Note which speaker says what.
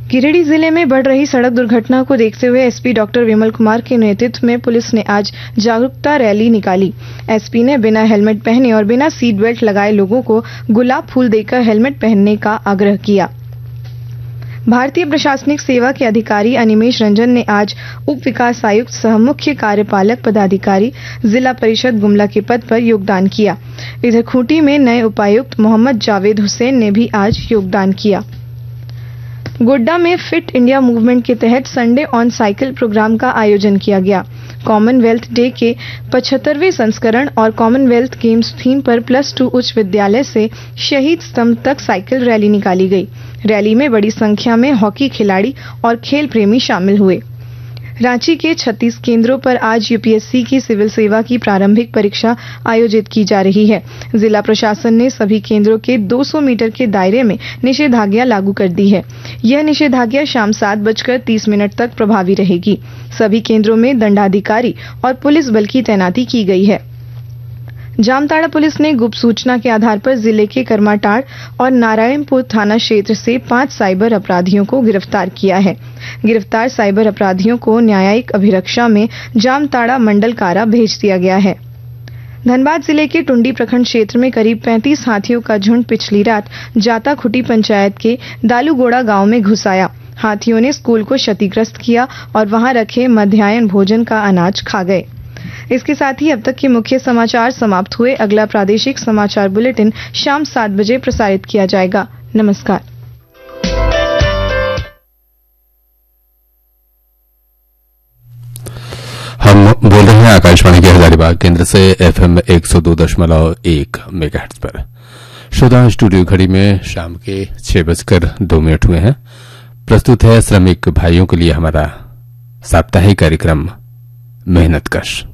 Speaker 1: गिरिडीह जिले में बढ़ रही सड़क दुर्घटना को देखते हुए एसपी डॉक्टर विमल कुमार के नेतृत्व में पुलिस ने आज जागरूकता रैली निकाली। एसपी ने बिना हेलमेट पहने और बिना सीट बेल्ट लगाए लोगों को गुलाब फूल देकर हेलमेट पहनने का आग्रह किया। भारतीय प्रशासनिक सेवा के अधिकारी अनिमेश रंजन ने आज उप विकास आयुक्त सह मुख्य कार्यपालक पदाधिकारी जिला परिषद गुमला के पद पर योगदान किया। इधर खूंटी में नए उपायुक्त मोहम्मद जावेद हुसैन ने भी आज योगदान किया। गोड्डा में फिट इंडिया मूवमेंट के तहत संडे ऑन साइकिल प्रोग्राम का आयोजन किया गया। कॉमनवेल्थ डे के 75वें संस्करण और कॉमनवेल्थ गेम्स थीम पर +2 उच्च विद्यालय से शहीद स्तंभ तक साइकिल रैली निकाली गई। रैली में बड़ी संख्या में हॉकी खिलाड़ी और खेल प्रेमी शामिल हुए। रांची के 36 केंद्रों पर आज यूपीएससी की सिविल सेवा की प्रारंभिक परीक्षा आयोजित की जा रही है। जिला प्रशासन ने सभी केंद्रों के 200 मीटर के दायरे में निषेधाज्ञा लागू कर दी है। यह निषेधाज्ञा शाम 7:30 तक प्रभावी रहेगी। सभी केंद्रों में दंडाधिकारी और पुलिस बल की तैनाती की गई है। जामताड़ा पुलिस ने गुप्त सूचना के आधार पर जिले के करमाटाड़ और नारायणपुर थाना क्षेत्र से 5 साइबर अपराधियों को गिरफ्तार किया है। गिरफ्तार साइबर अपराधियों को न्यायिक अभिरक्षा में जामताड़ा मंडल कारा भेज दिया गया है। धनबाद जिले के टुंडी प्रखंड क्षेत्र में करीब 35 हाथियों का झुंड पिछली रात जाता खुटी पंचायत के दालूगोड़ा गांव में घुस आया। हाथियों ने स्कूल को क्षतिग्रस्त किया और वहां रखे मध्याह्न भोजन का अनाज खा गए। इसके साथ ही अब तक के मुख्य समाचार समाप्त हुए। अगला प्रादेशिक समाचार बुलेटिन शाम 7 बजे प्रसारित किया जाएगा। नमस्कार।
Speaker 2: हम बोल रहे हैं आकाशवाणी के हजारीबाग केंद्र से FM 102.1 मेगाहर्ट्ज पर। श्रोता, स्टूडियो घड़ी में शाम के 6:02 हुए हैं। प्रस्तुत है श्रमिक भाइयों के लिए हमारा साप्ताहिक कार्यक्रम मेहनत कश।